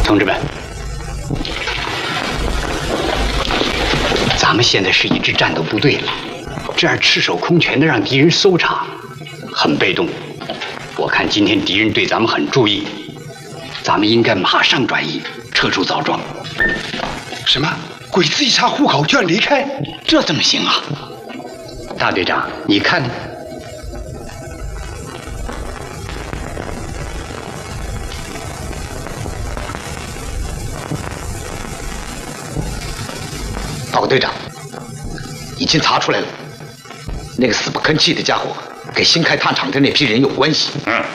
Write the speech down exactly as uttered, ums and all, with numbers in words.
同志们，咱们现在是一支战斗部队了，这样赤手空拳的让敌人搜查，很被动。我看今天敌人对咱们很注意，咱们应该马上转移，撤出枣庄。 什么？鬼子一查户口就要离开？ 这怎么行啊？大队长，你看呢？ 报告队长，已经查出来了，那个死不吭气的家伙跟新开炭厂的那批人有关系。 嗯，